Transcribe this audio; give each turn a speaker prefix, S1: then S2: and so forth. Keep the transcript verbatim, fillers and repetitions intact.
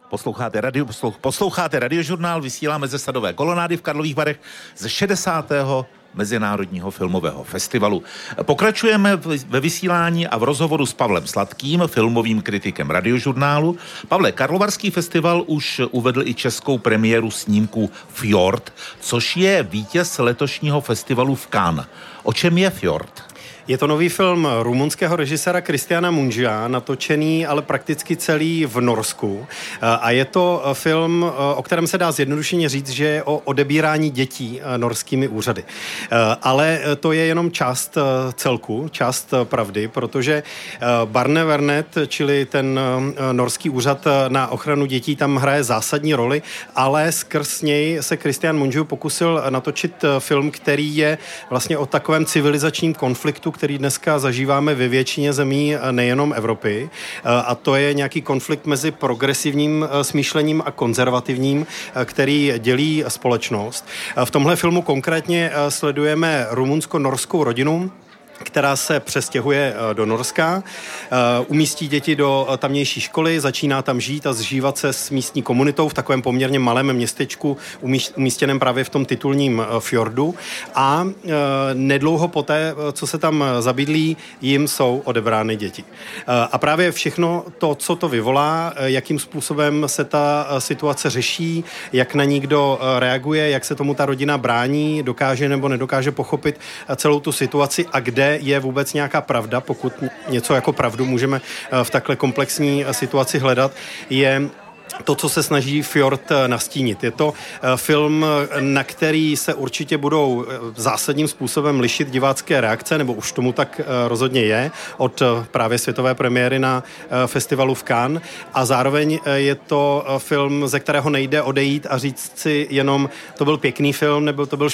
S1: Posloucháte, radio, posloucháte radiožurnál, vysíláme ze Sadové kolonády v Karlových Varech ze šedesátého Mezinárodního filmového festivalu. Pokračujeme ve vysílání a v rozhovoru s Pavlem Sladkým, filmovým kritikem radiožurnálu. Pavle, Karlovarský festival už uvedl i českou premiéru snímku Fjord, což je vítěz letošního festivalu v Cannes. O čem je Fjord?
S2: Je to nový film rumunského režiséra Kristiana Mungia, natočený ale prakticky celý v Norsku. A je to film, o kterém se dá zjednodušeně říct, že je o odebírání dětí norskými úřady. Ale to je jenom část celku, část pravdy, protože Barnevernet, čili ten norský úřad na ochranu dětí, tam hraje zásadní roli, ale skrz něj se Kristian Mungiu pokusil natočit film, který je vlastně o takovém civilizačním konfliktu, který dneska zažíváme ve většině zemí nejenom Evropy. A to je nějaký konflikt mezi progresivním smýšlením a konzervativním, který dělí společnost. V tomhle filmu konkrétně sledujeme rumunsko-norskou rodinu, která se přestěhuje do Norska, umístí děti do tamnější školy, začíná tam žít a zžívat se s místní komunitou v takovém poměrně malém městečku umístěném právě v tom titulním fjordu a nedlouho poté, co se tam zabydlí, jim jsou odebrány děti. A právě všechno to, co to vyvolá, jakým způsobem se ta situace řeší, jak na ní kdo reaguje, jak se tomu ta rodina brání, dokáže nebo nedokáže pochopit celou tu situaci a kde je vůbec nějaká pravda, pokud něco jako pravdu můžeme v takhle komplexní situaci hledat, je to, co se snaží Fjord nastínit. Je to film, na který se určitě budou zásadním způsobem lišit divácké reakce, nebo už tomu tak rozhodně je, od právě světové premiéry na festivalu v Cannes. A zároveň je to film, ze kterého nejde odejít a říct si jenom, to byl pěkný film, nebo to byl